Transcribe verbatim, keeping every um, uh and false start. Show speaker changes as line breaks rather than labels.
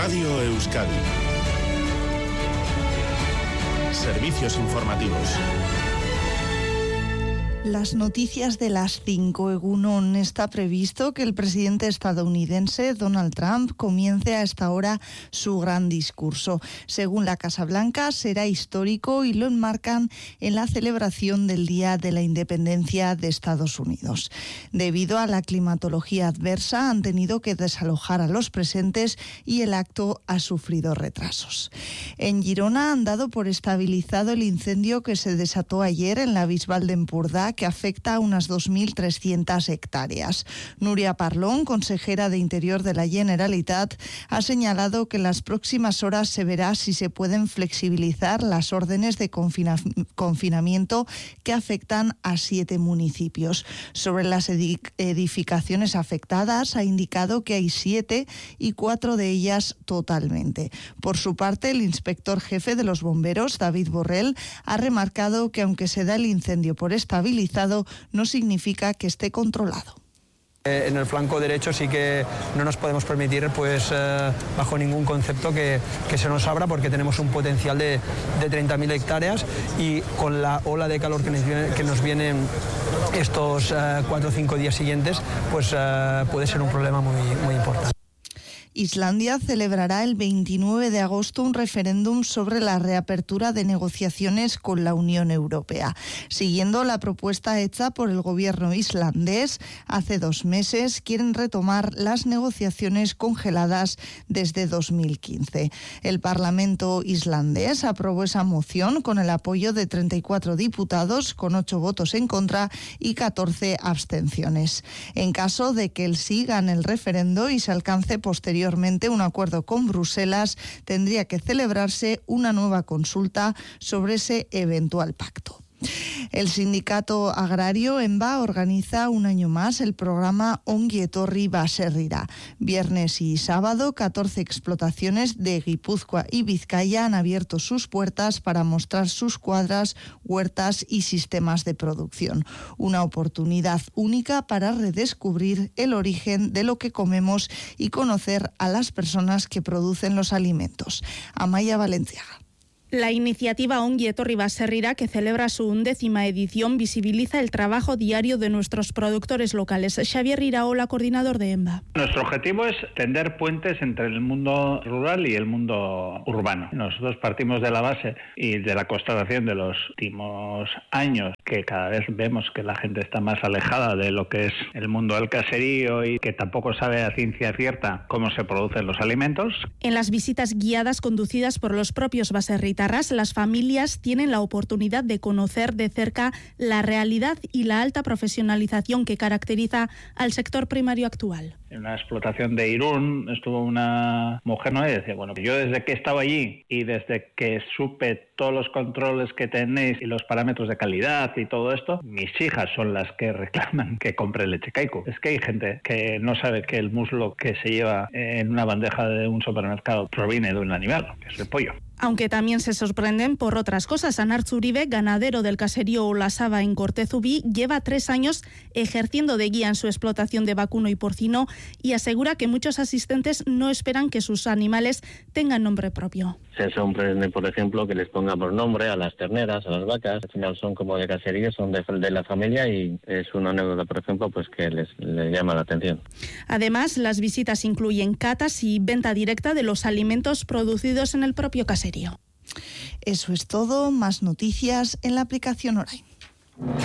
Radio Euskadi. Servicios informativos.
Las noticias de las cinco. Egunon, está previsto que el presidente estadounidense Donald Trump comience a esta hora su gran discurso. Según la Casa Blanca, será histórico y lo enmarcan en la celebración del Día de la Independencia de Estados Unidos. Debido a la climatología adversa, han tenido que desalojar a los presentes y el acto ha sufrido retrasos. En Girona han dado por estabilizado el incendio que se desató ayer en la Bisbal de Empordà, que afecta a unas dos mil trescientas hectáreas. Núria Parlon, consejera de Interior de la Generalitat, ha señalado que en las próximas horas se verá si se pueden flexibilizar las órdenes de confina- confinamiento que afectan a siete municipios. Sobre las edic- edificaciones afectadas, ha indicado que hay siete y cuatro de ellas totalmente. Por su parte, el inspector jefe de los bomberos, David Borrell, ha remarcado que aunque se da el incendio por estabilizado, no significa que esté controlado.
Eh, en el flanco derecho sí que no nos podemos permitir, pues eh, bajo ningún concepto, que, que se nos abra, porque tenemos un potencial de, de treinta mil hectáreas y con la ola de calor que nos viene, que nos viene estos eh, cuatro o cinco días siguientes, pues eh, puede ser un problema muy, muy importante.
Islandia celebrará el veintinueve de agosto un referéndum sobre la reapertura de negociaciones con la Unión Europea. Siguiendo la propuesta hecha por el gobierno islandés, hace dos meses quieren retomar las negociaciones congeladas desde dos mil quince. El Parlamento islandés aprobó esa moción con el apoyo de treinta y cuatro diputados, con ocho votos en contra y catorce abstenciones. En caso de que el sí gane el referendo y se alcance posteriormente un acuerdo con Bruselas, tendría que celebrarse una nueva consulta sobre ese eventual pacto. El sindicato agrario ENBA organiza un año más el programa Ongi Etorri Baserrira. Viernes y sábado, catorce explotaciones de Guipúzcoa y Vizcaya han abierto sus puertas para mostrar sus cuadras, huertas y sistemas de producción. Una oportunidad única para redescubrir el origen de lo que comemos y conocer a las personas que producen los alimentos. Amaia Valenciaga.
La iniciativa Ongi Etorri Baserrira, que celebra su undécima edición, visibiliza el trabajo diario de nuestros productores locales. Xavier Iraola, coordinador de ENBA.
Nuestro objetivo es tender puentes entre el mundo rural y el mundo urbano. Nosotros partimos de la base y de la constatación de los últimos años que cada vez vemos que la gente está más alejada de lo que es el mundo del caserío y que tampoco sabe a ciencia cierta cómo se producen los alimentos.
En las visitas guiadas conducidas por los propios baserritas, las familias tienen la oportunidad de conocer de cerca la realidad y la alta profesionalización que caracteriza al sector primario actual.
En una explotación de Irún estuvo una mujer, ¿no? Y decía, bueno, yo desde que he estado allí y desde que supe todos los controles que tenéis y los parámetros de calidad y todo esto, mis hijas son las que reclaman que compre leche Kaiku. Es que hay gente que no sabe que el muslo que se lleva en una bandeja de un supermercado proviene de un animal, que es el pollo.
Aunque también se sorprenden por otras cosas. Anartz Uribe, ganadero del caserío Olasaba en Cortezubí, lleva tres años ejerciendo de guía en su explotación de vacuno y porcino y asegura que muchos asistentes no esperan que sus animales tengan nombre propio.
Se sorprende, por ejemplo, que les pongan por nombre a las terneras, a las vacas. Al final son como de caserío, son de, de la familia y es una anécdota, por ejemplo, pues que les, les llama la atención.
Además, las visitas incluyen catas y venta directa de los alimentos producidos en el propio caserío.
Eso es todo. Más noticias en la aplicación Orain.